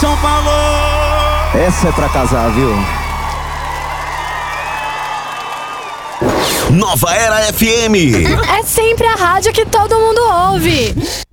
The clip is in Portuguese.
São Paulo! Essa é pra casar, viu? Nova Era FM. É sempre a rádio que todo mundo ouve.